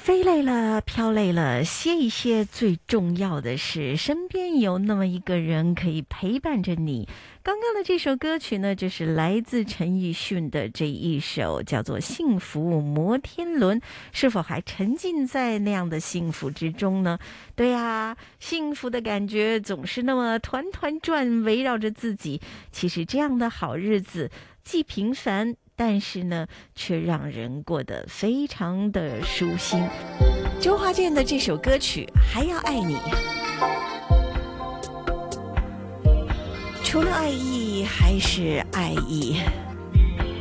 飞累了，飘累了，歇一歇。最重要的是，身边有那么一个人可以陪伴着你。刚刚的这首歌曲呢，就是来自陈奕迅的这一首，叫做《幸福摩天轮》。是否还沉浸在那样的幸福之中呢？对呀，幸福的感觉总是那么团团转，围绕着自己。其实这样的好日子，既平凡，但是呢，却让人过得非常的舒心。周华健的这首歌曲《还要爱你》，除了爱意还是爱意。